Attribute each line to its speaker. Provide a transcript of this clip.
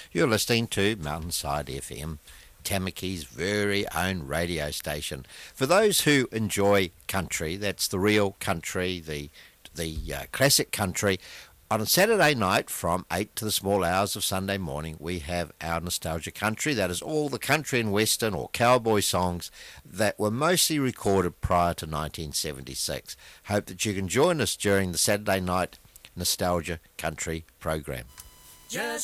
Speaker 1: You're listening to Mountainside FM, Tamaki's very own radio station. For those who enjoy country, that's the real country, the classic country. On a Saturday night from 8 to the small hours of Sunday morning, we have our Nostalgia Country. That is all the country and western or cowboy songs that were mostly recorded prior to 1976. Hope that you can join us during the Saturday night Nostalgia Country program.
Speaker 2: Just